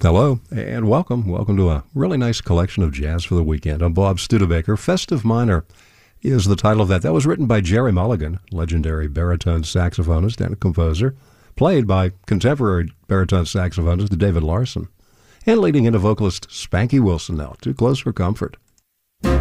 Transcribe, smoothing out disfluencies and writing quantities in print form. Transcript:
Hello, and welcome. Welcome to a really nice collection of jazz for the weekend. I'm Bob Studebaker. Festive Minor is the title of that. That was written by Jerry Mulligan, legendary baritone saxophonist and composer, played by contemporary baritone saxophonist David Larson, and leading into vocalist Spanky Wilson now, Too Close for Comfort.